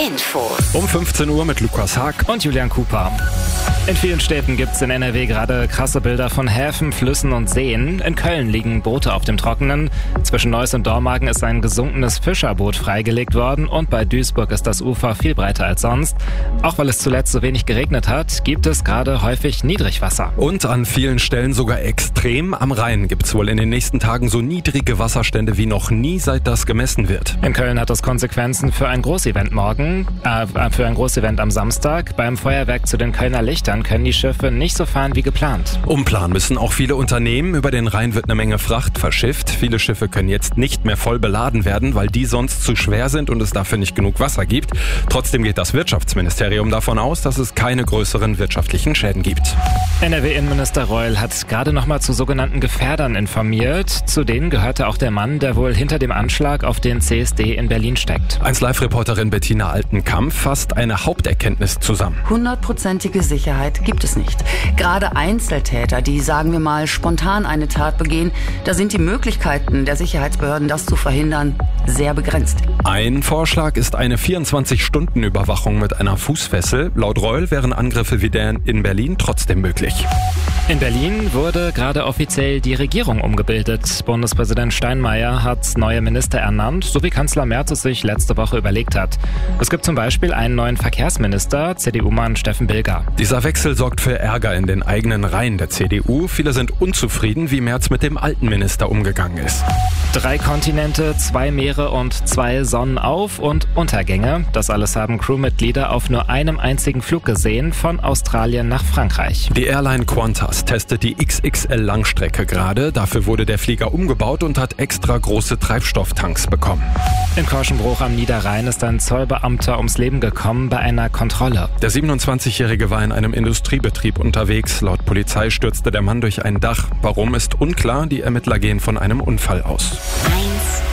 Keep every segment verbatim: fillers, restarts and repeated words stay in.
Infos. Um fünfzehn Uhr mit Lukas Haag und Julian Cooper. In vielen Städten gibt es in N R W gerade krasse Bilder von Häfen, Flüssen und Seen. In Köln liegen Boote auf dem Trockenen. Zwischen Neuss und Dormagen ist ein gesunkenes Fischerboot freigelegt worden und bei Duisburg ist das Ufer viel breiter als sonst. Auch weil es zuletzt so wenig geregnet hat, gibt es gerade häufig Niedrigwasser. Und an vielen Stellen sogar extrem. Am Rhein gibt es wohl in den nächsten Tagen so niedrige Wasserstände wie noch nie, seit das gemessen wird. In Köln hat das Konsequenzen für ein Großevent morgen, äh, für ein Großevent am Samstag. Beim Feuerwerk zu den Kölner Lichtern können die Schiffe nicht so fahren wie geplant. Umplanen müssen auch viele Unternehmen. Über den Rhein wird eine Menge Fracht verschifft. Viele Schiffe können jetzt nicht mehr voll beladen werden, weil die sonst zu schwer sind und es dafür nicht genug Wasser gibt. Trotzdem geht das Wirtschaftsministerium davon aus, dass es keine größeren wirtschaftlichen Schäden gibt. N R W-Innenminister Reul hat gerade noch mal zu sogenannten Gefährdern informiert. Zu denen gehörte auch der Mann, der wohl hinter dem Anschlag auf den C S D in Berlin steckt. eins Live-Reporterin Bettina Altenkamp fasst eine Haupterkenntnis zusammen. Hundertprozentige Sicherheit gibt es nicht. Gerade Einzeltäter, die, sagen wir mal, spontan eine Tat begehen, da sind die Möglichkeiten der Sicherheitsbehörden, das zu verhindern, sehr begrenzt. Ein Vorschlag ist eine vierundzwanzig-Stunden-Überwachung mit einer Fußfessel. Laut Reul wären Angriffe wie der in Berlin trotzdem möglich. In Berlin wurde gerade offiziell die Regierung umgebildet. Bundespräsident Steinmeier hat neue Minister ernannt, so wie Kanzler Merz es sich letzte Woche überlegt hat. Es gibt zum Beispiel einen neuen Verkehrsminister, C D U-Mann Steffen Bilger. Dieser Wechsel sorgt für Ärger in den eigenen Reihen der C D U. Viele sind unzufrieden, wie Merz mit dem alten Minister umgegangen ist. Drei Kontinente, zwei Meere und zwei Sonnenauf- und Untergänge. Das alles haben Crewmitglieder auf nur einem einzigen Flug gesehen, von Australien nach Frankreich. Die Airline Qantas testet die X X L-Langstrecke gerade. Dafür wurde der Flieger umgebaut und hat extra große Treibstofftanks bekommen. In Korschenbruch am Niederrhein ist ein Zollbeamter ums Leben gekommen bei einer Kontrolle. Der siebenundzwanzigjährige war in einem Industriebetrieb unterwegs. Laut Polizei stürzte der Mann durch ein Dach. Warum, ist unklar. Die Ermittler gehen von einem Unfall aus. eins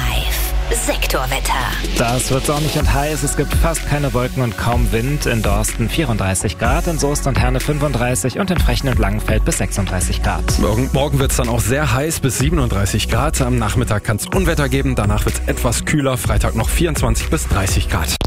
Live Sektorwetter. Das wird sonnig und heiß. Es gibt fast keine Wolken und kaum Wind. In Dorsten vierunddreißig Grad, in Soest und Herne fünfunddreißig und in Frechen und Langenfeld bis sechsunddreißig Grad. Morgen, morgen wird es dann auch sehr heiß bis siebenunddreißig Grad. Am Nachmittag kann es Unwetter geben. Danach wird es etwas kühler. Freitag noch vierundzwanzig bis dreißig Grad.